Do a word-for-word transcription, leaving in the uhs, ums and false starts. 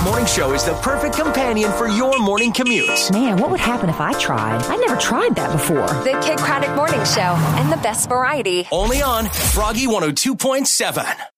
Morning Show is the perfect companion for your morning commute. Man, what would happen if I tried? I never tried that before. The Kid Craddock Morning Show and the best variety. Only on Froggy one oh two point seven.